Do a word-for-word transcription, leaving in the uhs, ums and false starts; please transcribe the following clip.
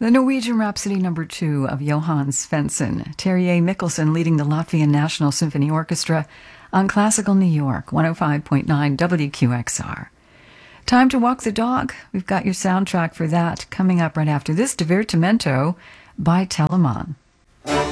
The Norwegian Rhapsody number two of Johann Svensson, Terje Mikkelsen leading the Latvian National Symphony Orchestra on Classical New York, one oh five point nine W Q X R. Time to walk the dog. We've got your soundtrack for that coming up right after this Divertimento by Telemann.